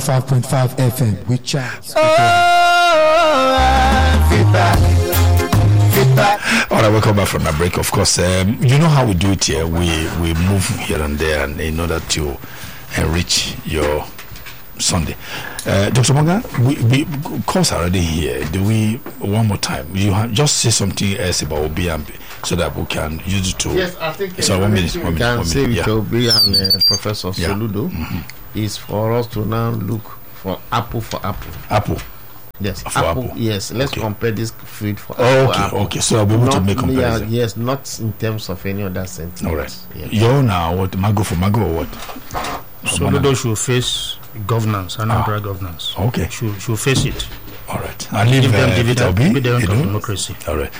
105.5 FM with Charles. All right, welcome back from that break. Of course, you know how we do it here. We move here and there, and in order to enrich your Sunday. Dr. Manga, we calls already here. Do we one more time? You just say something else about Obiambi so that we can use it to. Yes, I think. So 1 minute. We can say with Obi and Professor Soludo is for us to now look for apple for apple. Apple. Yes, for apple. apple. Yes, let's compare this fruit for apple. Okay. So I'll be able to make comparison. Yes, not in terms of any other sentence. All right. Yes. You're now what? Mango for mango or what? Soludo should face governance and governance. Okay. Should face it. All right. I leave dividend of democracy. All right.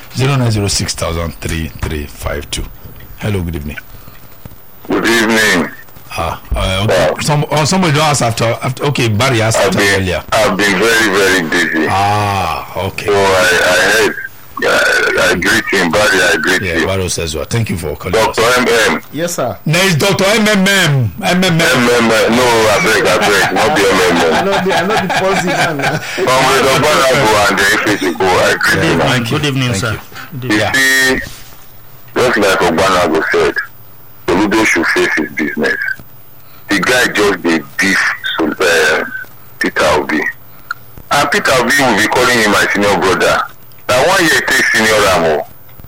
0906-3352. Hello. Good evening. Good evening. Okay. Somebody don't ask after. Okay, Barry asked after earlier. I've been very, very busy. Okay. So I heard. I greet him, Barry. I greet him. Yeah, Barry says well. Thank you for calling us. Dr. MM. Yes, sir. No, it's Dr. MMM. No, I beg, not the MMM. I know the policy man. Comrade Ogbanago and the FHCO, I greet him. Good evening, sir. You see, just like Ogbanago said, Soludo should face his business. The guy just did beef Peter Obi. And Peter Obi will be calling him my senior brother. Now 1 year takes senior Ramo.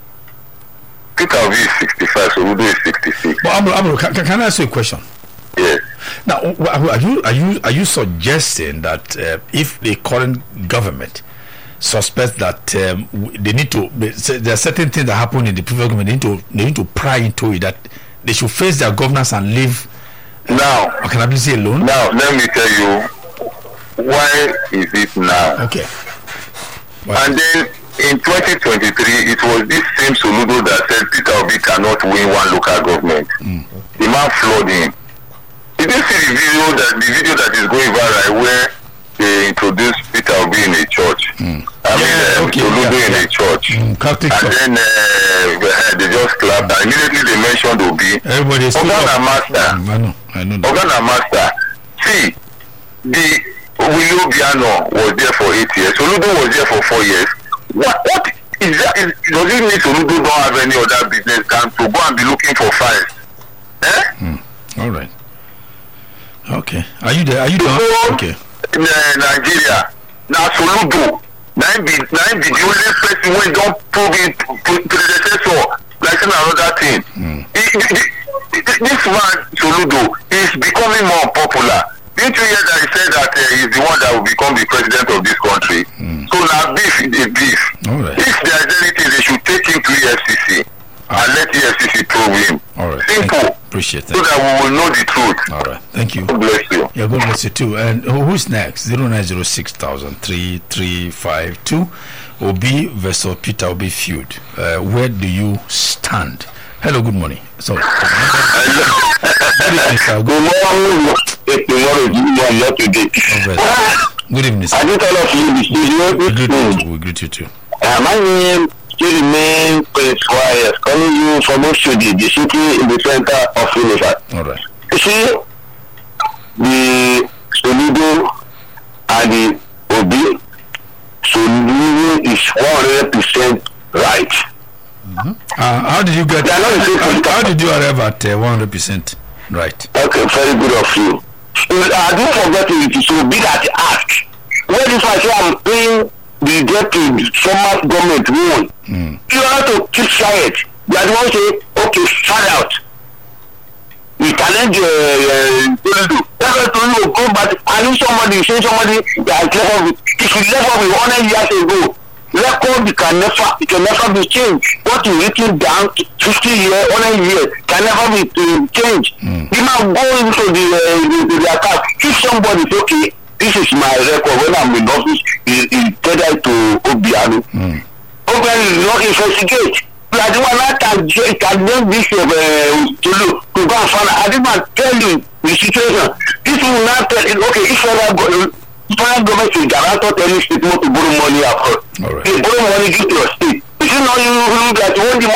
Peter Obi is 65, Soludo is 66. But Amro, can I ask you a question? Yes. Now, are you suggesting that if the current government suspects that they need to, there are certain things that happen in the previous government, they need to pry into it, that they should face their governance and leave now accountability alone? Now, let me tell you, why is it now? Okay. And then in 2023, it was this same Soludo that said Peter Obi cannot win one local government. The man floored him. Did you see the video that is going viral where they introduced Peter Obi in a church? Soludo in a church. And then they just clapped. And immediately they mentioned Obi. Ogana Master. See, the Willie Obiano was there for 8 years. Soludo was there for 4 years. What is that? Does it mean Soludo don't have any other business than to go and be looking for files? All right. Okay. Are you there? Okay. In Nigeria, now Soludo, now be the only person when don't prove it predecessor, like another thing. This man Soludo is becoming more popular. Didn't you hear that he said that he's the one that will become the president of this country? So now beef is a beef. All right. If there's anything, they should take him to EFCC and let EFCC probe him. All right. Simple. Appreciate that. So that we will know the truth. All right. Thank you. God bless you. Yeah, God bless you too. And who's next? 0906-3352. Obi versus Peter Obi feud. Where do you stand? Hello, good morning. So, good evening, sir. Good morning. Tomorrow, not today. Good evening, sir. I did all of you. We greet you too. My name still remains Prince Wires, calling you from Oshodi, the city in the center of Unifa. All right. You see, the Soludo and the Obi, Soludo is 100% right. How did you get? How did you arrive at 100% right? Okay, very good of you. I don't forget it is Obi that asked. When if I say I'm paying the debt to the former government won, you have to keep quiet. You are the one say, okay, start out. We challenge Soludo. Go back. I know somebody that is left off with. If you left off with 100 years ago, record can never be changed. What you written down 50 years, 100 years can never be changed. You might go into the attack. If somebody say, okay, this is my record when I'm in office, is better to Obiano. Obiano is not investigate. You are the one that can make this to go and find. I didn't tell you the situation. This will not tell you, okay, if foreign government is guarantor any state not to borrow money abroad. All right. They borrow money give to your state. Is it not you that you want the money?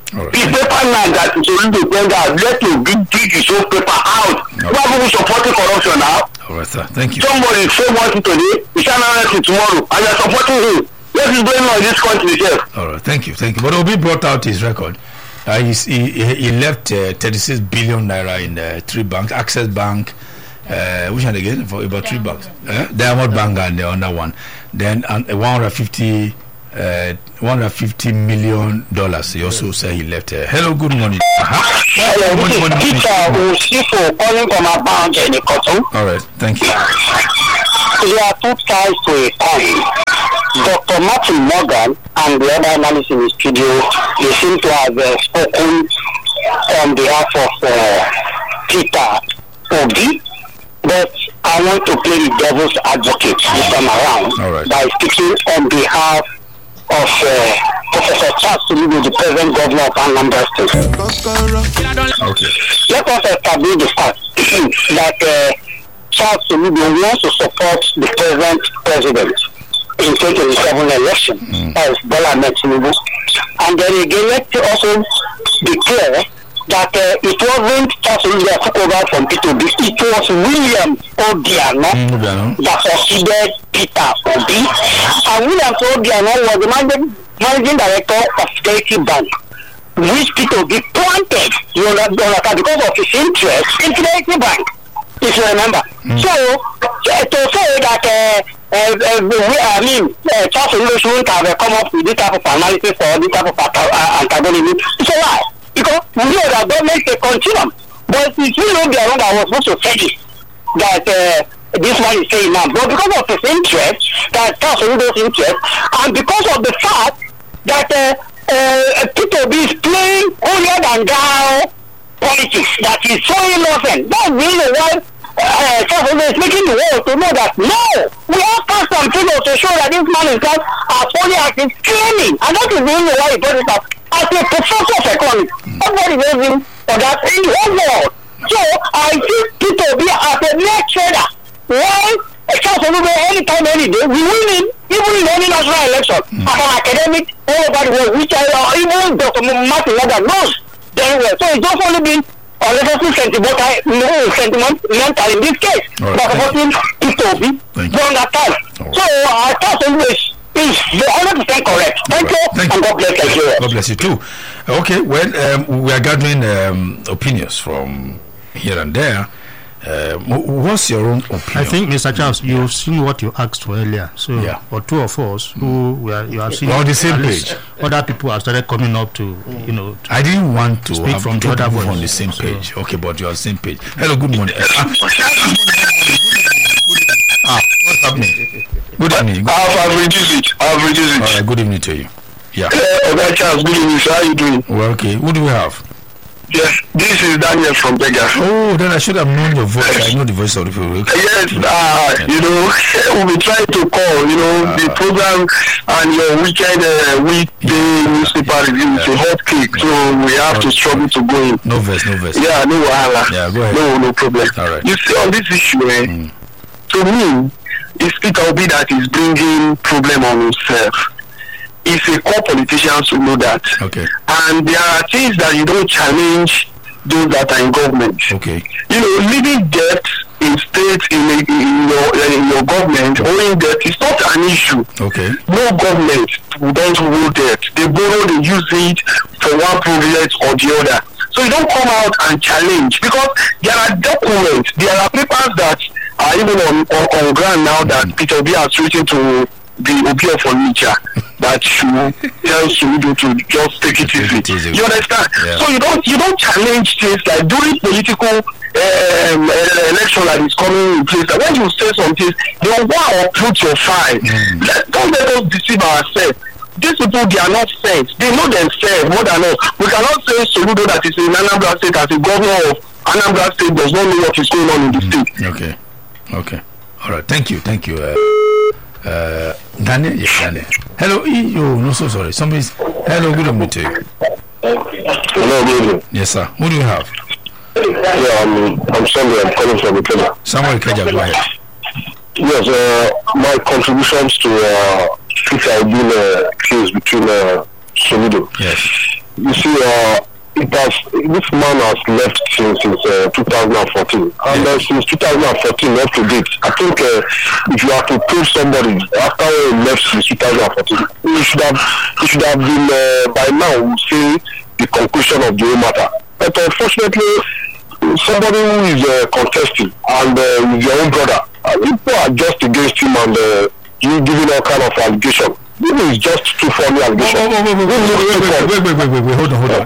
Right. The paper now that Soludo send out, let to dig his own paper out. Why are we supporting corruption now? All right, sir. Thank you. Somebody say one thing today, we shall not see tomorrow, and you're supporting him. What is going on in this country, sir? All right, thank you. But Obi brought out his record. He left 36 billion naira in 3 banks, Access Bank, which one again? For about 3 banks. Diamond Bank and the other one. Then $150 million. He also said he left. Hello, good morning. Hello, this is Peter Usifo calling from a bank in the cotton. All right, thank you. There are 2 sides to a coin. Dr. Martin Morgan and the other analysts in the studio, they seem to have spoken on behalf of Peter Obi, but I want to play the devil's advocate this time around by speaking on behalf of Professor Charles Soludo, the present governor of Anambra State. Okay. Let us establish the fact that Charles Soludo wants to support the present president in 2027 election, as Bola Ahmed Tinubu. And then again, let's also be clear that it wasn't Charles Soludo that took over from Peter Obi. It was William Obiano that succeeded Peter Obi. And William Obiano was the managing director of Fidelity Bank, which Peter Obi planted, because of his interest in Fidelity Bank, if you remember. So, to say that Charles Soludo shouldn't have come up with this type of analysis or this type of antagonism, it's a lie. Because we know that government can continue. But it's really the one that was supposed to say this, that this one is saying now. But because of his interest, that Charles Soludo's interest, and because of the fact that Peter Obi is playing holier than thou politics, that is so innocent. That's really why Charles Soludo is making the world to know that no, we have passed some figures to show that this man is not as holy as he's claiming, and that is the reason why he brought it up. As a professor of economics, everybody knows him for that in the whole world. So I see Peter Obi as a mere trader. Why Charles Soludo anytime, any day, we win him, even in any national election, as an academic all over the world, which even Dr. Martin Morgan knows very well. So it's just only been unnecessary sentiment in this case. But supporting Peter Obi during that time. So Charles Soludo is 100% correct. Thank you, and God bless you. God bless you too. Okay, well, we are gathering opinions from here and there. What's your own opinion? I think, Mr. Charles, you've seen what you asked for earlier. So, for 2 of us who you have seen on the same page, other people have started coming up to, I didn't want to speak have from two the other people voice. on the same page. Okay, but you're on the same page. Hello, good morning. What's happening? Good evening. I've reduced it. All right, good evening to you. Yeah. Okay, Charles, good evening. How are you doing? Well, okay. Who do we have? Yes, this is Daniel from Bega. Oh, then I should have known your voice. I know the voice of the people. Yes, we'll be trying to call, the program and your weekday newspaper review is a hot cake, so we have to struggle to go in. No verse. Yeah, no wahala. Yeah, go ahead. No problem. All right. You see, on this issue, to me, it's Peter Obi that is bringing problem on himself. It's a core politicians who know that. Okay. And there are things that you don't challenge those that are in government. Okay. Leaving debt in states in your government, owing debt is not an issue. Okay. No government don't owe debt. They borrow, they use it for one privilege or the other. So you don't come out and challenge, because there are documents, there are papers that are even on ground now that Peter Obi has written to the Obi of Onitsha that should tell Soludo to just take it easy. You understand? Yeah. So you don't challenge things like during political election that is coming in place. That when you say something, they will go and uproot your file. Don't let us deceive ourselves. These people, they are not saints. They know themselves more than us. We cannot say Soludo that is in Anambra State as a governor of Anambra State does not know what is going on in the state. Okay. All right. Thank you. Daniel, yes, Daniel. Hello, no, so sorry. Hello, good evening to you. Hello, good evening. Yes, sir. Who do you have? Yeah, I'm Samuel. I'm calling from Ikeja. Samuel Ikeja, go ahead. Yes, my contributions to Peter Obi case between Soludo. Yes. You see, this man has left since 2014, and since 2014 up to date, I think if you have to prove somebody after he left since 2014, he should have been by now, we say, the conclusion of the whole matter. But unfortunately, somebody who is contesting and is your own brother, people are just against him and you giving all kind of allegation. This is just too funny allegation. Wait, hold on.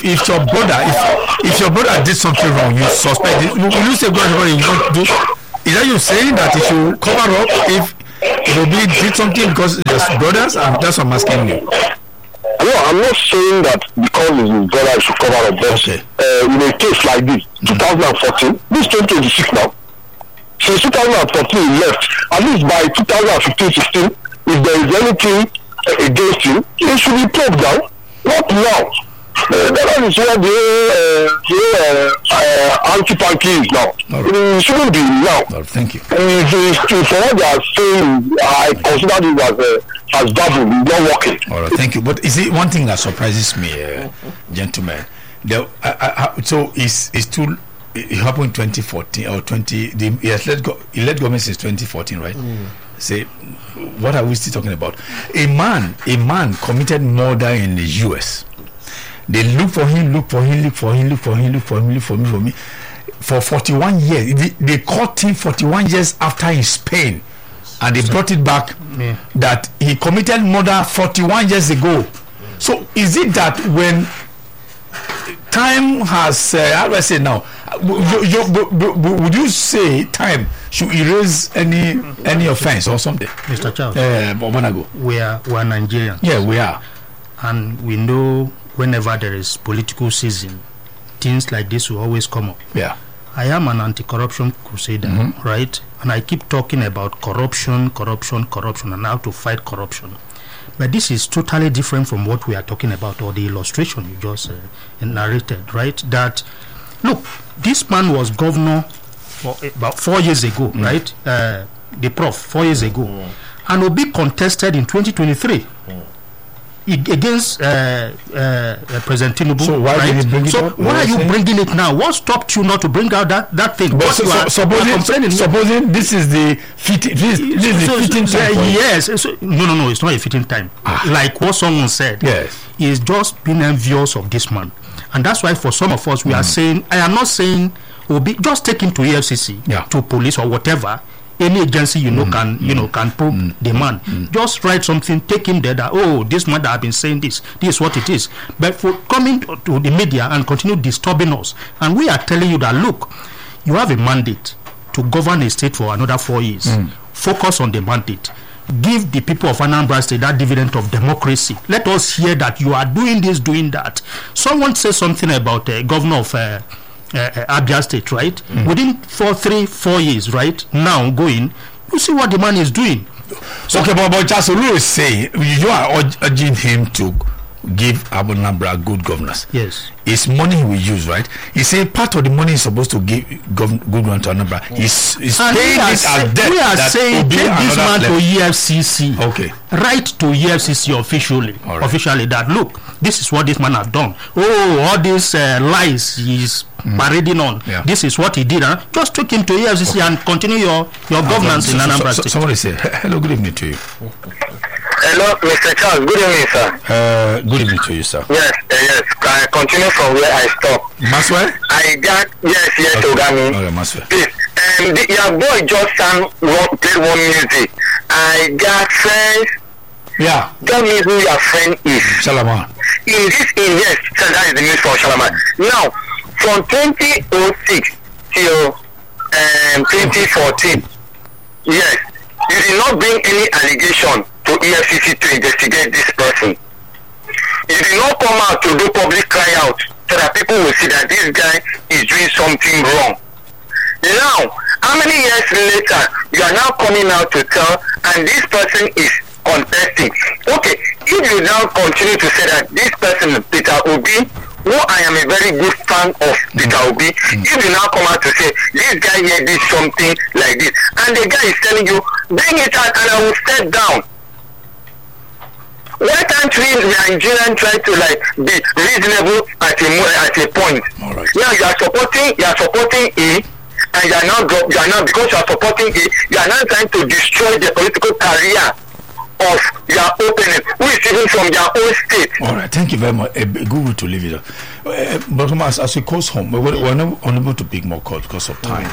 If your brother did something wrong, you suspect it. Will you say God, you won't do? Is that you saying that if you cover up, if Obi did something because there's brothers, and that's what I'm asking you. No, I'm not saying that because his brother should cover up. But in a case like this, 2014, this 2026 now. Since 2014 he left. At least by 2015-16, if there is anything against him, he should be put down. Not now. That is where the anti-panky is now. It shouldn't be now. Thank you. For what they are saying, I consider this as double, not working. All right, thank you. But is it one thing that surprises me, gentlemen? So it's too. It happened in 2014 or 20. He led government since 2014, right? Say, what are we still talking about? A man committed murder in the U.S. They look for him for 41 years. They caught him 41 years after in Spain, and they brought it back that he committed murder 41 years ago. So is it that when time has, how do I say now? Would you say time should erase any offense or something? Mr. Charles, we are Nigerians. Yeah, we are. And we know whenever there is political season, things like this will always come up. Yeah. I am an anti-corruption crusader, right? And I keep talking about corruption, and how to fight corruption. But this is totally different from what we are talking about, or the illustration you just narrated, right? That, look, this man was governor for about 4 years ago, right? The prof, 4 years ago. And will be contested in 2023 against President Tinubu. So why did he bring it up? Why are you bringing it now? What stopped you not to bring out that thing? But supposing this is the fitting time. Yes. No, it's not a fitting time. Like what someone said. Yes. He is just being envious of this man. And that's why for some of us we are saying, I am not saying just take him to EFCC, to police or whatever. Any agency can probe the man. Just write something, take him there that, this man that have been saying this is what it is. But for coming to the media and continue disturbing us, and we are telling you that, look, you have a mandate to govern a state for another 4 years. Focus on the mandate. Give the people of Anambra State that dividend of democracy. Let us hear that you are doing this, doing that. Someone says something about governor of Abia State, right? Within 4 years, right? Now going, you see what the man is doing. So, okay, but Chasolu is saying you are urging him to give Anambra good governance. Yes. It's money he will use, right? He said part of the money is supposed to give good governance to Anambra. He's paying this as debt. We are saying take this man to EFCC. Okay. Right to EFCC officially. Right. Officially that, look, this is what this man has done. All these lies he's parading on. Yeah. This is what he did. Just take him to EFCC and continue your governance in Anambra State. Somebody say, hello, good evening to you. Hello, Mr. Charles. Good evening, sir. Good evening to you, sir. Yes. I continue from where I stopped. Maswell? Yes, Ogami. Okay, Maswell. Please, your boy just played one music. I got friends. Yeah. Tell me who your friend is. Shalaman. Yes, so that is the news for Shalaman. Now, from 2006 till 2014, yes, you did not bring any allegation to EFCC to investigate this person. You did not come out to do public cry out so that people will see that this guy is doing something wrong. Now, how many years later you are now coming out to tell, and this person is contesting? Okay, if you now continue to say that this person, Peter Obi, who I am a very good fan of Peter Obi, if you now come out to say this guy here did something like this, and the guy is telling you, bring it out and I will step down. Why can't we Nigerians try to like be reasonable at a point? All right. Yeah, you are supporting A, and you are not because you are supporting A, you are not trying to destroy the political career of your opponent, who is even from their own state. All right, thank you very much. A good way to leave it. But as we close home, we're not unable to pick more calls because of time.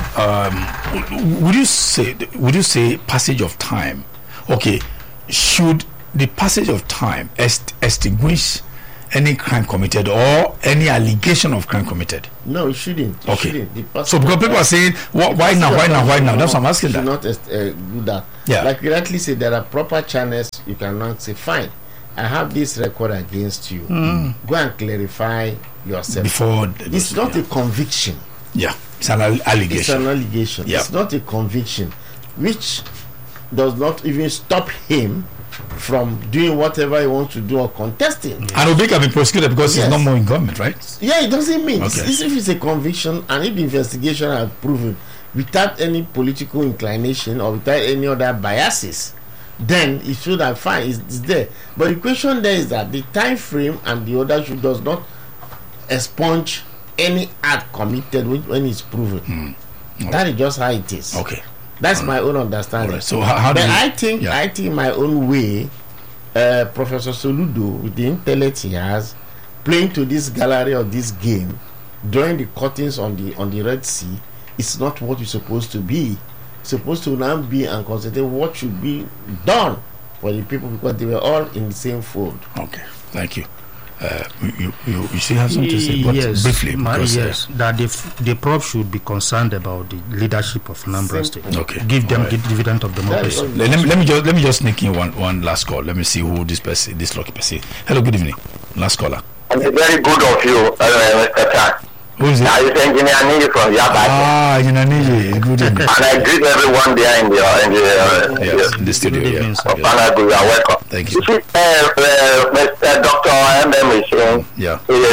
Would you say passage of time? Okay, should the passage of time extinguish any crime committed or any allegation of crime committed? No, it shouldn't. Okay. So because people are saying, why now? That's what I'm asking. That. Not do that. Yeah. Like you rightly say, there are proper channels. You cannot say, fine, I have this record against you. Go and clarify yourself. Before it's not a conviction. Yeah, it's an allegation. It's an allegation. Yeah. It's not a conviction, which does not even stop him from doing whatever he wants to do or contesting. And Obi can be prosecuted because he's not more in government, right? Yeah, it doesn't mean. Okay. If it's a conviction and if the investigation has proven without any political inclination or without any other biases, then it should have fine. It's there. But the question there is that the time frame and the other does not expunge any act committed when it's proven. Okay. That is just how it is. Okay. That's my own understanding. Right. So how do you, I think my own way, Professor Soludo, with the intellect he has, playing to this gallery or this game during the cuttings on the Red Sea, it's not what it's supposed to be. It's supposed to now be and consider what should be done for the people because they were all in the same fold. Okay, thank you. You still have something to say, but yes, briefly, because that the probe should be concerned about the leadership of Anambra State. Okay, give them the dividend of democracy. Let me just sneak in one last call. Let me see who this lucky person. Hello, good evening, last caller. It's very good of you, Mr. Chan. Who is it? I is Engineer Niji from Yaba. Engineer Niji, good evening. And I greet everyone there in the studio. You are welcome. Thank you. You see, Dr. M.M. is saying, is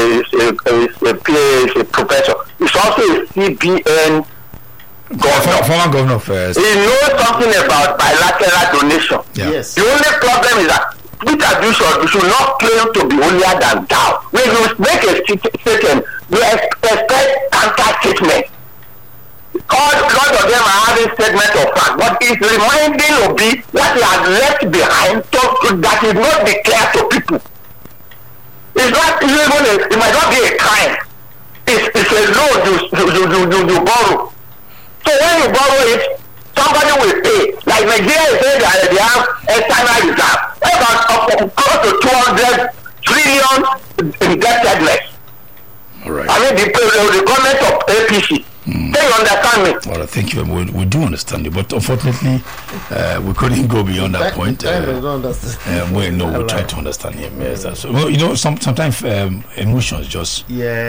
a professor. He's also a CBN governor. Former governor of he knows something about bilateral donation. Yeah. Yes. The only problem is that Peter Bishop should not claim to be holier than thou. When you make a statement, you expect counter statement. All of them are having statement of fact, but it's reminding Obi what he has left behind that is not declared to people. It's not even it might not be a crime. It's a loan you borrow. So when you borrow it, somebody will pay. Like Nigeria is saying that they have external reserve. About close to 200 trillion indebtedness. All right. I mean the government of APC. Can you understand me? All right, thank you. We do understand you, but unfortunately, we couldn't go beyond that point. We try to understand him. Yes, sometimes emotions just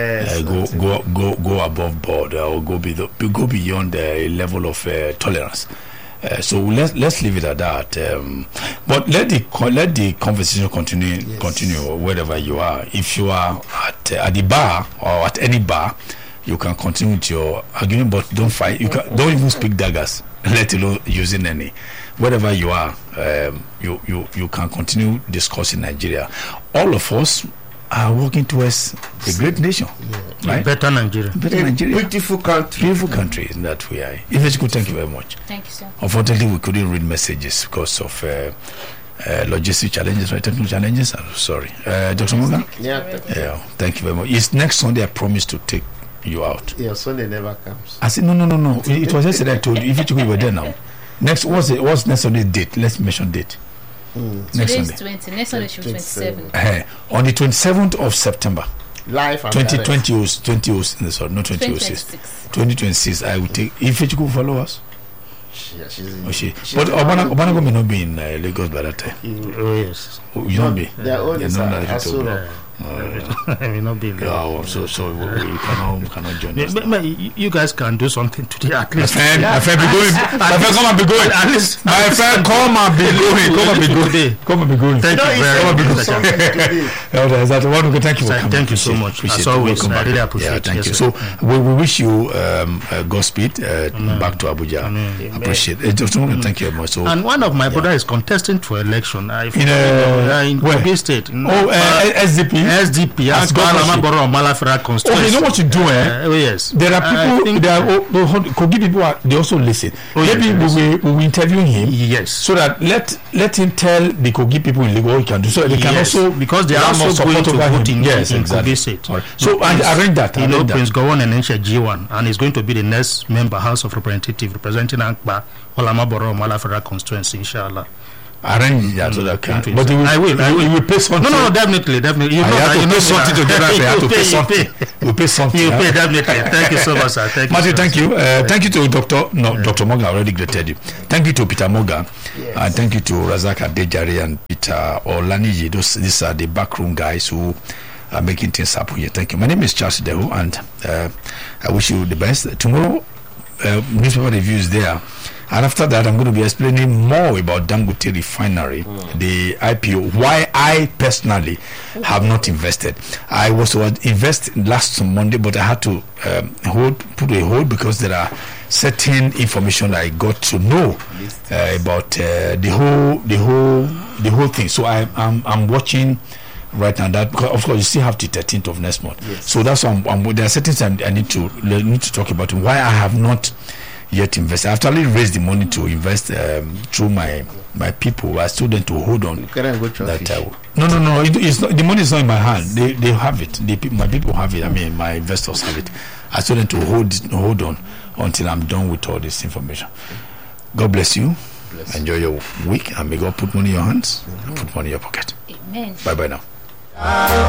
go above board or go beyond a level of tolerance. So let's leave it at that. But let the conversation continue wherever you are. If you are at the bar or at any bar, you can continue with your argument, but don't fight. Don't even speak daggers, let alone using any. Wherever you are, you can continue discussing Nigeria. All of us are working towards a great nation, right? Better Nigeria. Beautiful country. In that we are. Ifechukwu, thank you very much. Thank you, sir. Unfortunately, we couldn't read messages because of logistic challenges, right? Technical challenges. I'm sorry, Dr. Morgan. Thank you very much. It's next Sunday. I promise to take you out. Yeah, Sunday never comes. I said no. It was yesterday I told you. If you were there now. What's next Sunday date? Let's mention date. Next Sunday. 20. Next Sunday should be 27. On the 27th of September. Live and 2026. I will take. If you could follow us. But Obanago may not be in Lagos by that time. Oh yes. You don't be. Their own is I may not be in there. Oh, so we cannot join us. But you guys can do something today at least. My friend, be going. My friend, come and be going. At least. My friend, come and be going. Come and be going. Come and be going. Thank you very much. Thank you for coming. Thank you so much. As always, I really appreciate it. Thank you. So we wish you Godspeed back to Abuja. Appreciate it. Thank you very much. So, and one of my brother is contesting for election in Kogi State. SDP. As Malafra constituency. Oh, you know what you do, Oh yes. There are people. Kogi people. They also listen. Maybe we will interview him. Yes. So that let him tell the Kogi people in Lagos what he can do. So they can also, because they are also going to vote in exactly. Kogi State. Right. So I arrange that. Prince Gowon and Ensha G1, and he's going to be the next member House of Representatives representing Ankpa Olamaboro Malafra constituency, inshallah. Arrange that so that can. But I will. You will pay something. No, definitely. You pay something to get out there. You have to pay something. You pay something. You pay definitely. Thank you so much, sir. Matthew, thank you. Thank you to Dr. Morgan. I already greeted you. Thank you to Peter Morgan. And thank you to Razak Adejari and Peter Olaniji. These are the backroom guys who are making things happen here. Thank you. My name is Charles Dehu, and I wish you the best. Tomorrow, newspaper review is there. And after that, I'm going to be explaining more about Dangote Refinery, the IPO, why I personally have not invested. I was to invest last Monday, but I had to put a hold because there are certain information I got to know about the whole thing. So I'm watching right now. That, of course, you still have the 13th of next month. Yes. So that's why there are certain things I need to talk about why I have not yet invest. I actually raised the money to invest through my people. I told them to hold on. No. It's not, the money is not in my hand. They have it. My people have it. I mean, my investors have it. I told them to hold on until I'm done with all this information. God bless you. Enjoy your week, and may God put money in your hands and put money in your pocket. Amen. Bye now.